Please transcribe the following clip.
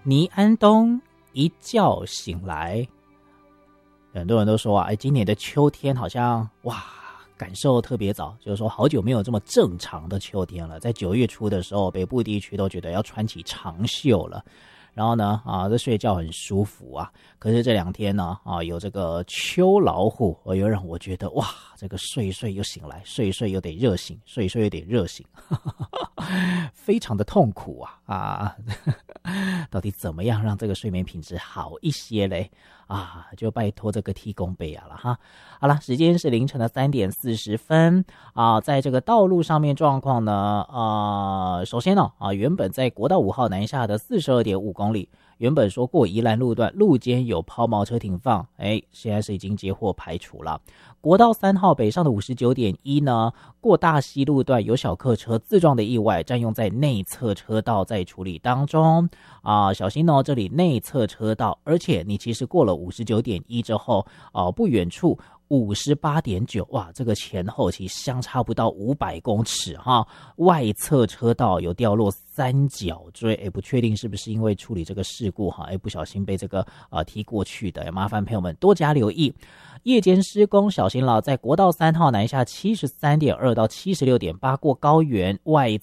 倪安东一觉醒来，很多人都说啊，今年的秋天好像哇，感受特别早，就是说好久没有这么正常的秋天了。在9月初的时候，北部地区都觉得要穿起长袖了。然后呢，这睡觉很舒服啊。可是这2天呢，有这个秋老虎，又让我觉得哇，这个睡又醒来，睡又得热醒，睡又得热醒，非常的痛苦啊！到底怎么样让这个睡眠品质好一些嘞？就拜托这个提供贝亚了哈。好了，时间是凌晨的3点40分在这个道路上面状况呢，首先呢原本在国道5号南下的42.5公里，原本说过宜兰路段路间有抛锚车停放，现在是已经接获排除了。国道3号北上的59.1呢，过大溪路段有小客车自撞的意外，占用在内侧车道在处理当中小心哦，这里内侧车道，而且你其实过了59.1之后不远处58.9，哇，这个前后其实相差不到500公尺哈。外侧车道有掉落3角锥，不确定是不是因为处理这个事故哈，不小心被这个踢过去的，麻烦朋友们多加留意。夜间施工小心了，在国道3号南下73.2到76.8过高原外